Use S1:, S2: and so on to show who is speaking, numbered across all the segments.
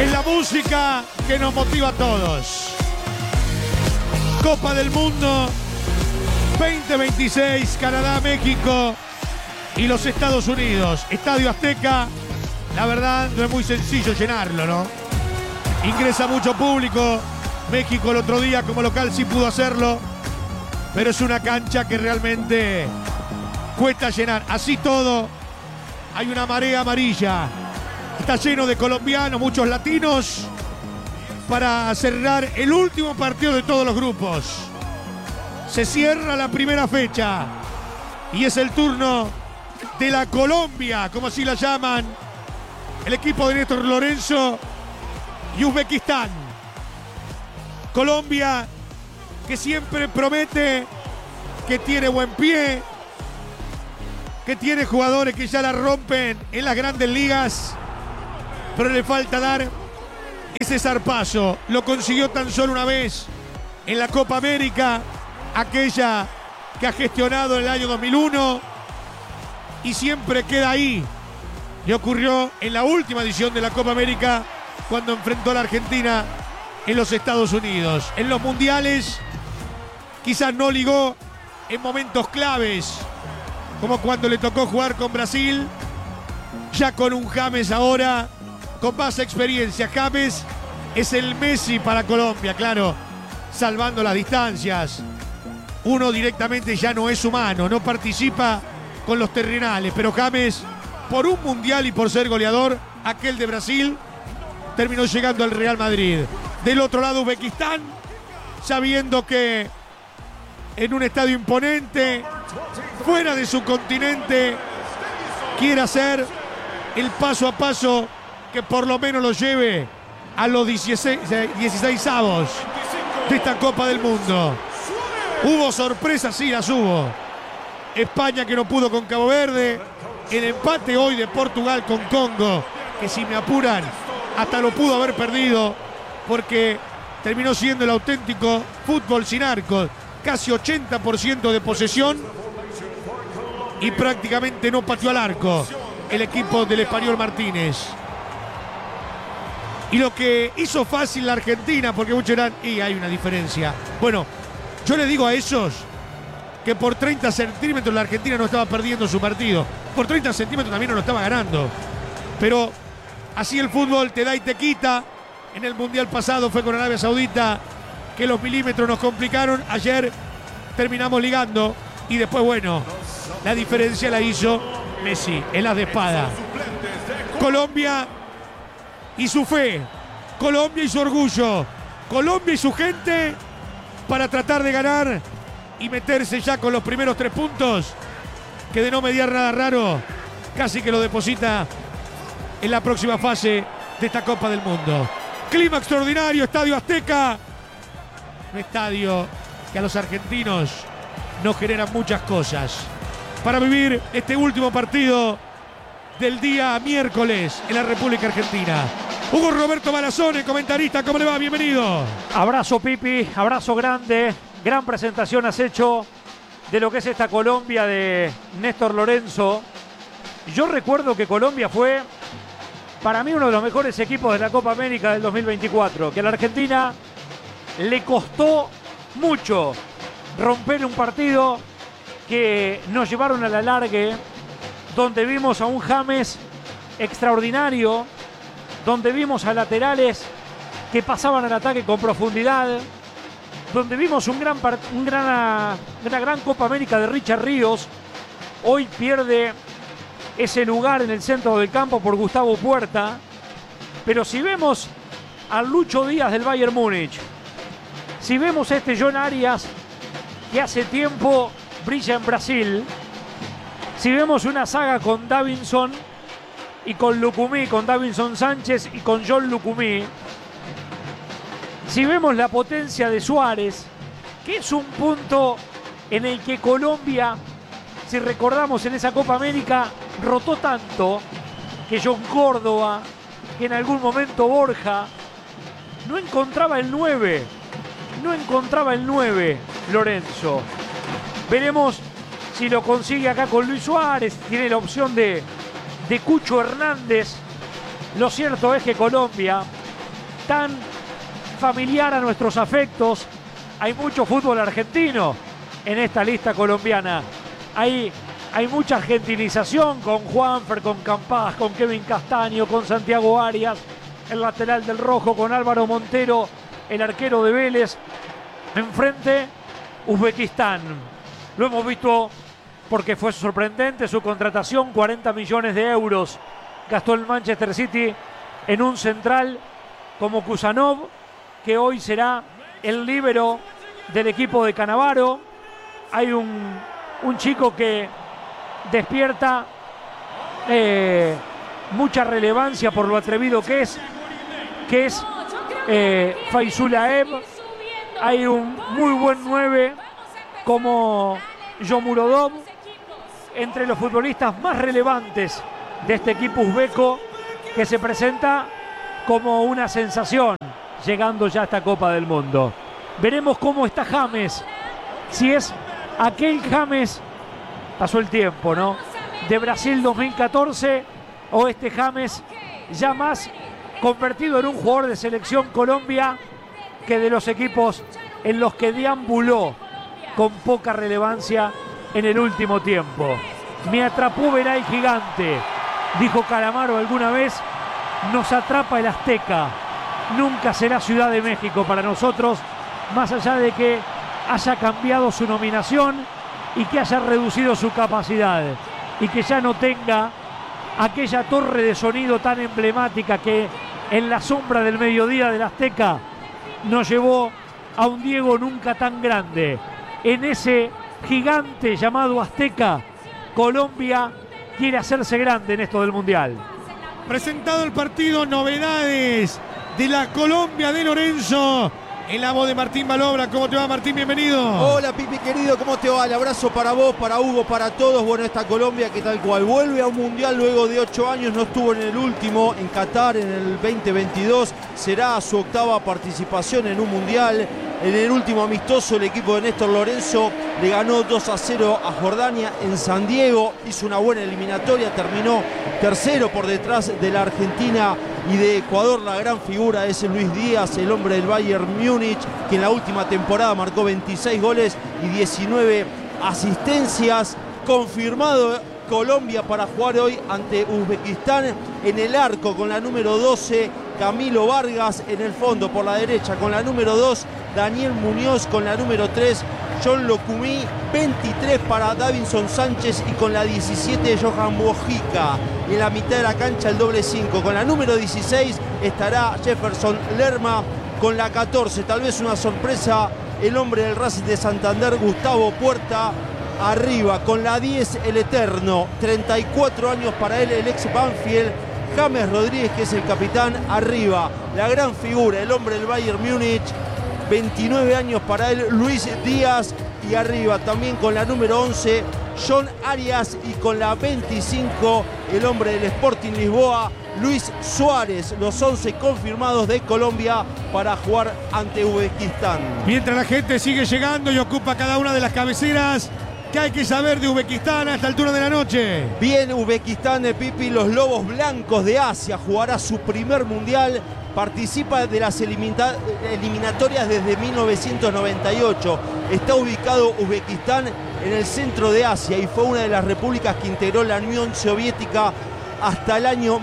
S1: Es la música que nos motiva a todos. Copa del Mundo 2026, Canadá, México y los Estados Unidos. Estadio Azteca, la verdad no es muy sencillo llenarlo, ¿no? Ingresa mucho público. México el otro día como local sí pudo hacerlo, pero es una cancha que realmente cuesta llenar. Así todo, hay una marea amarilla. Está lleno de colombianos, muchos latinos, para cerrar el último partido de todos los grupos. Se cierra la primera fecha y es el turno de la Colombia, como así la llaman, el equipo de Néstor Lorenzo y Uzbekistán. Colombia, que siempre promete, que tiene buen pie, que tiene jugadores que ya la rompen en las grandes ligas, pero le falta dar ese zarpazo. Lo consiguió tan solo una vez en la Copa América, aquella que ha gestionado en el año 2001, y siempre queda ahí. Le ocurrió en la última edición de la Copa América, cuando enfrentó a la Argentina en los Estados Unidos. En los mundiales quizás no ligó en momentos claves, como cuando le tocó jugar con Brasil, ya con un James ahora con más experiencia. James es el Messi para Colombia, claro, salvando las distancias. Uno directamente ya no es humano, no participa con los terrenales, pero James, por un mundial y por ser goleador, aquel de Brasil, terminó llegando al Real Madrid. Del otro lado, Uzbekistán, sabiendo que en un estadio imponente, fuera de su continente, quiere hacer el paso a paso que por lo menos lo lleve a los 16avos de esta Copa del Mundo. Hubo sorpresas, sí las hubo. España que no pudo con Cabo Verde, el empate hoy de Portugal con Congo, que si me apuran hasta lo pudo haber perdido, porque terminó siendo el auténtico fútbol sin arcos, casi 80% de posesión y prácticamente no pateó al arco el equipo del español Martínez. Y lo que hizo fácil la Argentina, porque muchos dirán, y hay una diferencia. Bueno, yo le digo a esos que por 30 centímetros la Argentina no estaba perdiendo su partido. Por 30 centímetros también no lo estaba ganando. Pero así el fútbol te da y te quita. En el Mundial pasado fue con Arabia Saudita que los milímetros nos complicaron. Ayer terminamos ligando y después, bueno, la diferencia la hizo Messi, el as de espada. Colombia y su fe, Colombia y su orgullo, Colombia y su gente para tratar de ganar y meterse ya con los primeros 3 puntos, que de no mediar nada raro, casi que lo deposita en la próxima fase de esta Copa del Mundo. Clima extraordinario, Estadio Azteca, un estadio que a los argentinos nos generan muchas cosas para vivir este último partido del día miércoles en la República Argentina. Hugo Roberto Malazone, comentarista, ¿cómo le va? Bienvenido.
S2: Abrazo, Pipi, abrazo grande. Gran presentación has hecho de lo que es esta Colombia de Néstor Lorenzo. Yo recuerdo que Colombia fue, para mí, uno de los mejores equipos de la Copa América del 2024, que a la Argentina le costó mucho romper un partido, que nos llevaron a la largue, donde vimos a un James extraordinario, donde vimos a laterales que pasaban al ataque con profundidad, donde vimos una gran Copa América de Richard Ríos. Hoy pierde ese lugar en el centro del campo por Gustavo Puerta, pero si vemos al Lucho Díaz del Bayern Múnich, si vemos a este John Arias que hace tiempo brilla en Brasil, si vemos una saga con Davinson y con Lucumí, con Davinson Sánchez y con John Lucumí, si vemos la potencia de Suárez, que es un punto en el que Colombia, si recordamos en esa Copa América, rotó tanto, que John Córdoba, que en algún momento Borja, no encontraba el 9, Lorenzo. Veremos si lo consigue acá con Luis Suárez, tiene la opción de Cucho Hernández. Lo cierto es que Colombia tan familiar a nuestros afectos. Hay mucho fútbol argentino en esta lista colombiana. Hay mucha argentinización con Juanfer, con Campás, con Kevin Castaño, con Santiago Arias, el lateral del Rojo, con Álvaro Montero, el arquero de Vélez. Enfrente, Uzbekistán. Lo hemos visto porque fue sorprendente su contratación, 40 millones de euros gastó el Manchester City en un central como Kusanov, que hoy será el líbero del equipo de Cannavaro. Hay un chico que despierta mucha relevancia por lo atrevido que es Faizulaev. Hay un muy buen 9 como Yomurodov, entre los futbolistas más relevantes de este equipo uzbeco, que se presenta como una sensación llegando ya a esta Copa del Mundo. Veremos cómo está James, si es aquel James, pasó el tiempo, ¿no?, de Brasil 2014, o este James ya más convertido en un jugador de selección Colombia que de los equipos en los que deambuló con poca relevancia en el último tiempo. Me atrapó Veray gigante, dijo Calamaro alguna vez. Nos atrapa el Azteca. Nunca será Ciudad de México para nosotros, más allá de que haya cambiado su nominación y que haya reducido su capacidad y que ya no tenga aquella torre de sonido tan emblemática que en la sombra del mediodía del Azteca nos llevó a un Diego nunca tan grande. En ese gigante llamado Azteca, Colombia quiere hacerse grande en esto del Mundial.
S1: Presentado el partido, novedades de la Colombia de Lorenzo. En la voz de Martín Balobra. ¿Cómo te va, Martín? Bienvenido.
S3: Hola, Pipi querido, ¿cómo te va? El abrazo para vos, para Hugo, para todos. Bueno, esta Colombia que tal cual vuelve a un Mundial luego de 8 años. No estuvo en el último, en Qatar, en el 2022. Será su octava participación en un Mundial. En el último amistoso, el equipo de Néstor Lorenzo le ganó 2-0 a Jordania en San Diego. Hizo una buena eliminatoria, terminó tercero por detrás de la Argentina y de Ecuador. La gran figura es Luis Díaz, el hombre del Bayern Múnich, que en la última temporada marcó 26 goles y 19 asistencias. Confirmado Colombia para jugar hoy ante Uzbekistán. En el arco con la número 12, Camilo Vargas. En el fondo por la derecha con la número 2, Daniel Muñoz. Con la número 3, John Locumí. 23 para Davinson Sánchez y con la 17, Johan Mojica. En la mitad de la cancha el doble 5. Con la número 16 estará Jefferson Lerma. Con la 14, tal vez una sorpresa, el hombre del Racing de Santander, Gustavo Puerta. Arriba con la 10, el eterno, 34 años para él, el ex Banfield, James Rodríguez, que es el capitán. Arriba la gran figura, el hombre del Bayern Múnich, 29 años para él, Luis Díaz. Y arriba también con la número 11, John Arias. Y con la 25, el hombre del Sporting Lisboa, Luis Suárez. Los 11 confirmados de Colombia para jugar ante Uzbekistán.
S1: Mientras la gente sigue llegando y ocupa cada una de las cabeceras, ¿qué hay que saber de Uzbekistán a esta altura de la noche?
S3: Bien, Uzbekistán de Pipi, los Lobos Blancos de Asia, jugará su primer mundial. Participa de las eliminatorias desde 1998. Está ubicado Uzbekistán en el centro de Asia y fue una de las repúblicas que integró la Unión Soviética hasta el año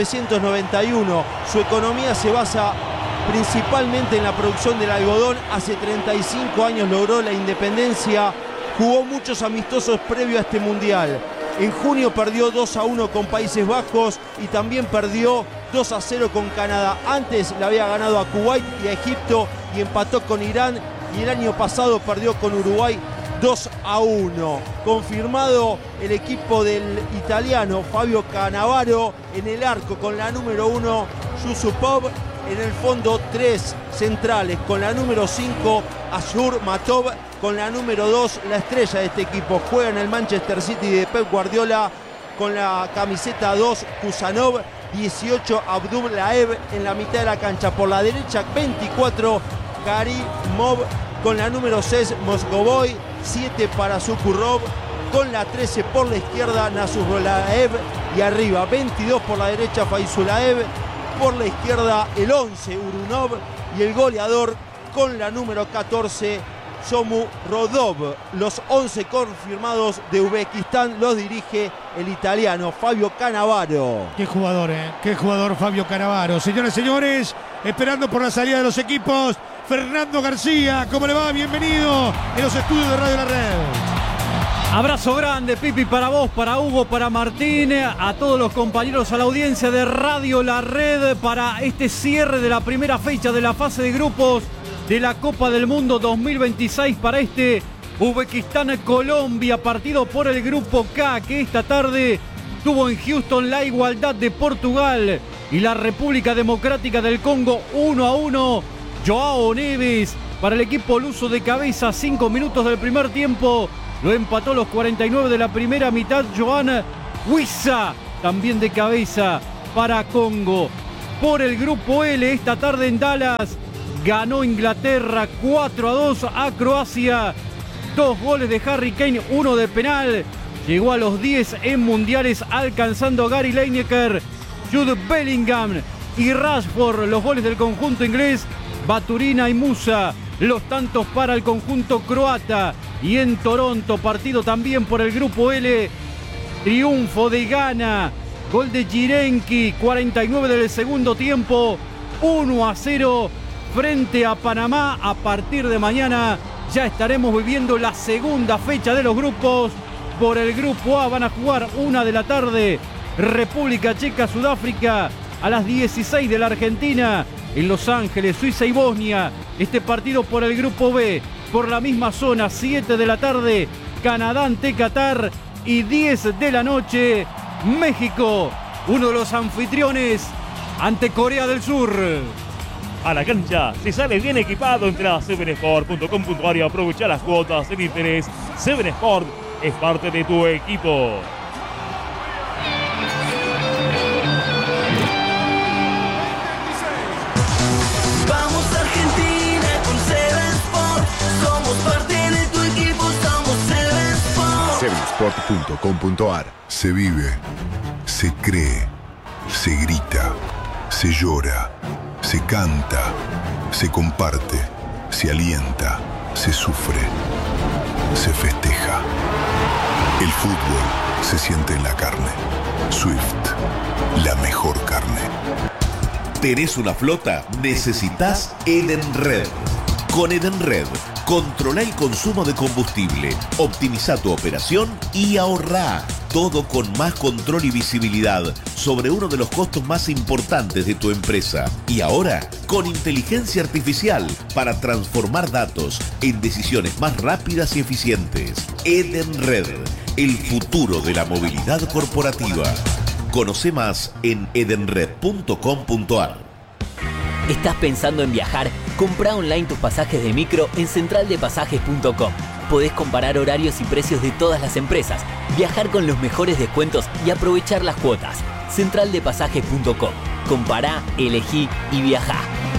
S3: 1991. Su economía se basa principalmente en la producción del algodón. Hace 35 años logró la independencia. Jugó muchos amistosos previo a este mundial. En junio perdió 2-1 con Países Bajos y también perdió 2-0 con Canadá. Antes le había ganado a Kuwait y a Egipto y empató con Irán. Y el año pasado perdió con Uruguay 2-1. Confirmado el equipo del italiano Fabio Cannavaro en el arco con la número 1, Yusupov. En el fondo 3 centrales con la número 5, Ashur Matov. Con la número 2, la estrella de este equipo. Juega en el Manchester City de Pep Guardiola. Con la camiseta 2, Kusanov. 18, Abdullaev en la mitad de la cancha. Por la derecha, 24, Karimov. Con la número 6, Mosgovoy. 7 para Sukurov. Con la 13 por la izquierda, Nasrulaev. Y arriba, 22 por la derecha, Faizulaev. Por la izquierda el 11 Urunov y el goleador con la número 14 Shomu Rodov. Los 11 confirmados de Uzbekistán los dirige el italiano Fabio Cannavaro.
S1: Qué jugador Fabio Cannavaro. Señoras y señores, esperando por la salida de los equipos, Fernando García, ¿cómo le va? Bienvenido en los estudios de Radio La Red.
S4: Abrazo grande, Pipi, para vos, para Hugo, para Martín, a todos los compañeros, a la audiencia de Radio La Red para este cierre de la primera fecha de la fase de grupos de la Copa del Mundo 2026 para este Uzbekistán-Colombia, partido por el Grupo K, que esta tarde tuvo en Houston la igualdad de Portugal y la República Democrática del Congo 1-1. Joao Neves para el equipo luso de cabeza, 5 minutos del primer tiempo, lo empató los 49 de la primera mitad. Joan Wissa también de cabeza para Congo. Por el Grupo L, esta tarde en Dallas, ganó Inglaterra 4-2 a Croacia. 2 goles de Harry Kane, 1 de penal. Llegó a los 10 en mundiales, alcanzando a Gary Lineker, Jude Bellingham y Rashford. Los goles del conjunto inglés, Baturina y Musa. Los tantos para el conjunto croata. Y en Toronto, partido también por el Grupo L, triunfo de Ghana. Gol de Jirenki, 49 del segundo tiempo, 1-0 frente a Panamá. A partir de mañana ya estaremos viviendo la segunda fecha de los grupos. Por el Grupo A van a jugar 1 de la tarde República Checa, Sudáfrica, a las 16 de la Argentina, en Los Ángeles, Suiza y Bosnia. Este partido por el Grupo B, por la misma zona, 7 de la tarde, Canadá ante Qatar, y 10 de la noche, México, uno de los anfitriones, ante Corea del Sur.
S5: A la cancha se sale bien equipado. Entra a 7sport.com.ar y aprovecha las cuotas en interés. 7sport es parte de tu equipo.
S6: Vamos Argentina con 7sport. Somos parte de tu equipo, somos 7sport.
S7: 7sport.com.ar. Se vive, se cree, se grita, se llora, se canta, se comparte, se alienta, se sufre, se festeja. El fútbol se siente en la carne. Swift, la mejor carne.
S8: ¿Tenés una flota? Necesitas Edenred. Con Edenred, controla el consumo de combustible, optimiza tu operación y ahorrá. Todo con más control y visibilidad sobre uno de los costos más importantes de tu empresa. Y ahora, con inteligencia artificial para transformar datos en decisiones más rápidas y eficientes. Edenred, el futuro de la movilidad corporativa. Conoce más en edenred.com.ar.
S9: ¿Estás pensando en viajar? Comprá online tus pasajes de micro en centraldepasajes.com. Podés comparar horarios y precios de todas las empresas, viajar con los mejores descuentos y aprovechar las cuotas. Centraldepasajes.com. Compará, elegí y viajá.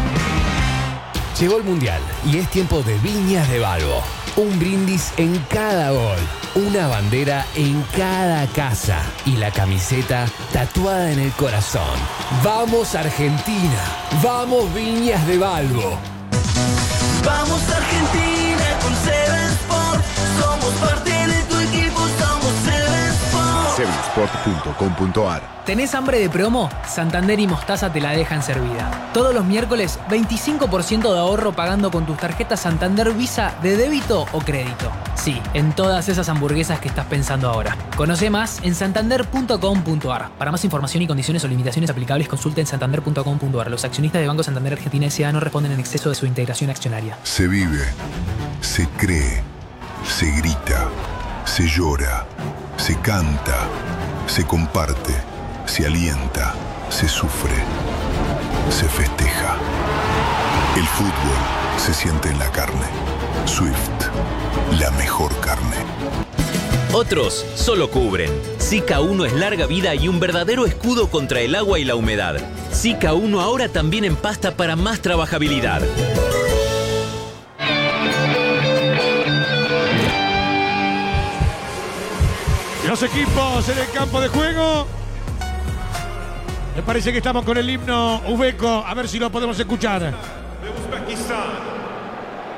S10: Llegó el Mundial y es tiempo de Viñas de Balbo. Un brindis en cada gol, una bandera en cada casa y la camiseta tatuada en el corazón. ¡Vamos Argentina! ¡Vamos Viñas de Balbo!
S6: Vamos Argentina con 7sport. Somos parte de tu equipo, somos 7sport.
S7: 7sport.com.ar.
S11: ¿Tenés hambre de promo? Santander y Mostaza te la dejan servida. Todos los miércoles, 25% de ahorro pagando con tus tarjetas Santander Visa de débito o crédito. Sí, en todas esas hamburguesas que estás pensando ahora. Conoce más en santander.com.ar. Para más información y condiciones o limitaciones aplicables, consulta en santander.com.ar. Los accionistas de Banco Santander Argentina S.A. no responden en exceso de su integración accionaria.
S7: Se vive, se cree, se grita, se llora, se canta, se comparte, se alienta, se sufre, se festeja. El fútbol se siente en la carne. Swift, la mejor carne.
S12: Otros solo cubren. Sika 1 es larga vida y un verdadero escudo contra el agua y la humedad. Sika 1 ahora también en pasta para más trabajabilidad.
S1: Los equipos en el campo de juego. Me parece que estamos con el himno uzbeko. A ver si lo podemos escuchar.
S13: de Uzbekistán.